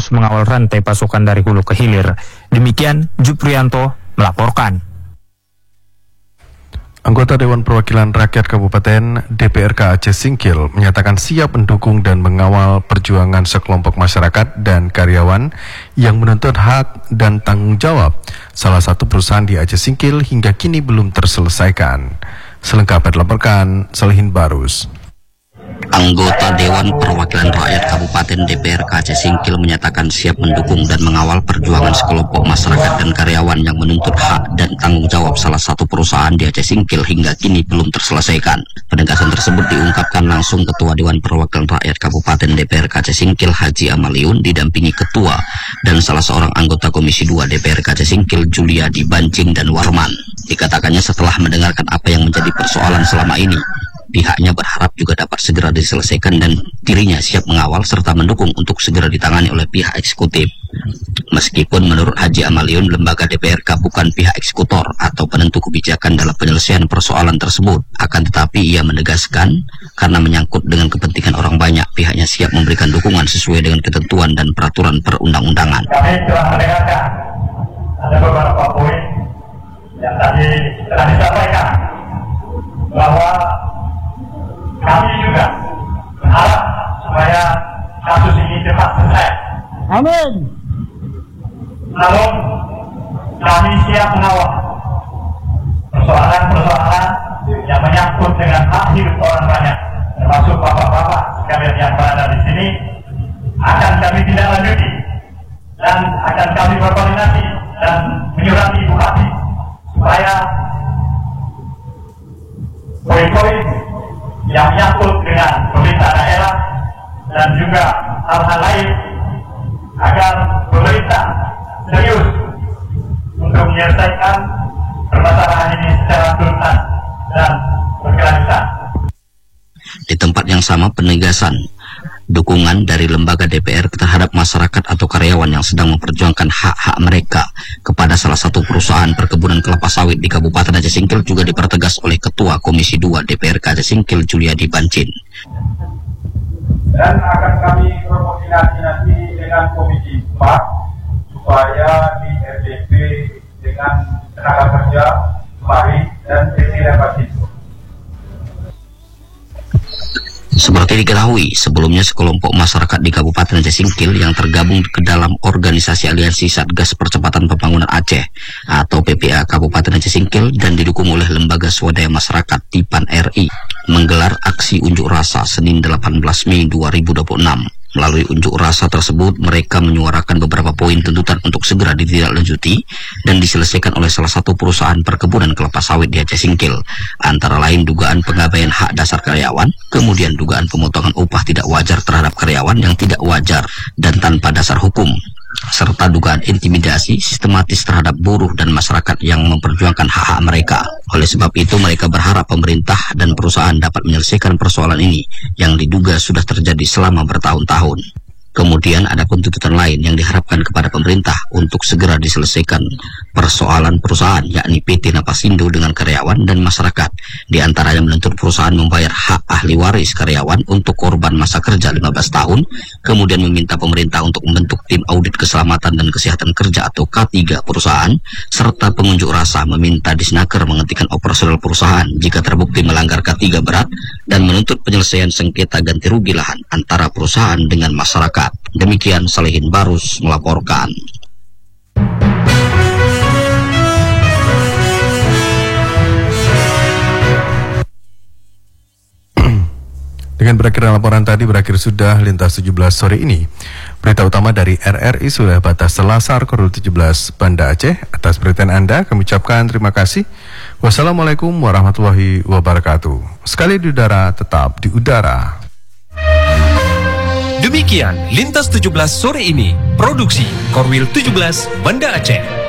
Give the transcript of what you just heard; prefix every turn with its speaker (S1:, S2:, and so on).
S1: terus mengawal rantai pasokan dari hulu ke hilir. Demikian Juprianto melaporkan.
S2: Anggota Dewan Perwakilan Rakyat Kabupaten DPRK Aceh Singkil menyatakan siap mendukung dan mengawal perjuangan sekelompok masyarakat dan karyawan yang menuntut hak dan tanggung jawab salah satu perusahaan di Aceh Singkil hingga kini belum terselesaikan. Selengkapnya dilaporkan Salihin Barus.
S3: Anggota Dewan Perwakilan Rakyat Kabupaten DPRK Aceh Singkil menyatakan siap mendukung dan mengawal perjuangan sekelompok masyarakat dan karyawan yang menuntut hak dan tanggung jawab salah satu perusahaan di Aceh Singkil hingga kini belum terselesaikan. Penegasan tersebut diungkapkan langsung Ketua Dewan Perwakilan Rakyat Kabupaten DPRK Aceh Singkil Haji Amaliun didampingi Ketua dan salah seorang anggota Komisi 2 DPRK Aceh Singkil Juliadi Bancing dan Warman. Dikatakannya setelah mendengarkan apa yang menjadi persoalan selama ini, pihaknya berharap juga dapat segera diselesaikan dan dirinya siap mengawal serta mendukung untuk segera ditangani oleh pihak eksekutif. Meskipun menurut Haji Amaliun, lembaga DPRK bukan pihak eksekutor atau penentu kebijakan dalam penyelesaian persoalan tersebut, akan tetapi ia menegaskan karena menyangkut dengan kepentingan orang banyak, pihaknya siap memberikan dukungan sesuai dengan ketentuan dan peraturan perundang-undangan.
S4: Kami telah mendengarkan ada beberapa poin yang tadi telah disampaikan bahwa kami juga berharap supaya kasus ini cepat selesai.
S5: Amin.
S4: Namun kami siap mengawal persoalan-persoalan yang menyangkut dengan hak hidup orang banyak, termasuk bapak-bapak sekalian yang berada di sini, akan kami tindak lanjuti dan akan kami berkoordinasi dan menyurati Bupati supaya poin-poin yang menyangkut dengan pemerintah daerah dan juga hal-hal lain agar pemerintah serius untuk menyelesaikan permasalahan ini secara tuntas dan berkelanjutan.
S3: Di tempat yang sama, penegasan dukungan dari lembaga DPR terhadap masyarakat atau karyawan yang sedang memperjuangkan hak-hak mereka kepada salah satu perusahaan perkebunan kelapa sawit di Kabupaten Aceh Singkil juga dipertegas oleh Ketua Komisi 2 DPRK Aceh Singkil Juliadi Bancin.
S6: Dan akan kami berkoordinasi nanti dengan Komisi 4 supaya di RDP dengan tenaga kerja, mari dan PT
S3: Seperti diketahui, sebelumnya sekelompok masyarakat di Kabupaten Aceh Singkil yang tergabung ke dalam organisasi aliansi Satgas Percepatan Pembangunan Aceh atau PPA Kabupaten Aceh Singkil dan didukung oleh Lembaga Swadaya Masyarakat Tipan RI menggelar aksi unjuk rasa Senin 18 Mei 2026. Melalui unjuk rasa tersebut, mereka menyuarakan beberapa poin tuntutan untuk segera ditindaklanjuti dan diselesaikan oleh salah satu perusahaan perkebunan kelapa sawit di Aceh Singkil. Antara lain dugaan pengabaian hak dasar karyawan, kemudian dugaan pemotongan upah tidak wajar terhadap karyawan yang tidak wajar dan tanpa dasar hukum, serta dugaan intimidasi sistematis terhadap buruh dan masyarakat yang memperjuangkan hak-hak mereka. Oleh sebab itu, mereka berharap pemerintah dan perusahaan dapat menyelesaikan persoalan ini yang diduga sudah terjadi selama bertahun-tahun. Kemudian ada tuntutan lain yang diharapkan kepada pemerintah untuk segera diselesaikan persoalan perusahaan, yakni PT Napasindo dengan karyawan dan masyarakat. Di antaranya menuntut perusahaan membayar hak ahli waris karyawan untuk korban masa kerja 15 tahun, kemudian meminta pemerintah untuk membentuk tim audit keselamatan dan kesehatan kerja atau K3 perusahaan, serta pengunjuk rasa meminta Disnaker menghentikan operasional perusahaan jika terbukti melanggar K3 berat dan menuntut penyelesaian sengketa ganti rugi lahan antara perusahaan dengan masyarakat. Demikian Salihin Barus melaporkan.
S2: Dengan berakhir laporan tadi, berakhir sudah Lintas 17 sore ini. Berita utama dari RRI sudah batas Selasar Korul 17 Banda Aceh. Atas perhatian Anda kami ucapkan terima kasih. Wassalamualaikum warahmatullahi wabarakatuh. Sekali di udara, tetap di udara.
S7: Demikian Lintas 17 sore ini. Produksi Korwil 17 Banda Aceh.